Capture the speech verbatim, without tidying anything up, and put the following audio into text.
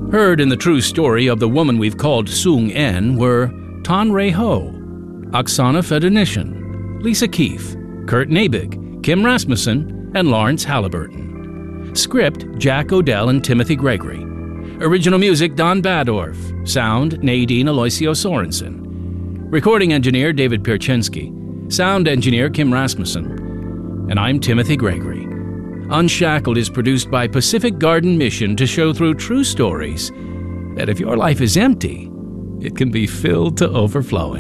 Heard in the true story of the woman we've called Sung En were Tan Ray Ho, Oksana Fedonishin, Lisa Keefe, Kurt Nabig, Kim Rasmussen, and Lawrence Halliburton. Script, Jack Odell and Timothy Gregory. Original music, Don Badorf. Sound, Nadine Aloisio Sorensen. Recording engineer, David Pierczynski. Sound engineer, Kim Rasmussen. And I'm Timothy Gregory. Unshackled is produced by Pacific Garden Mission to show through true stories that if your life is empty, it can be filled to overflowing.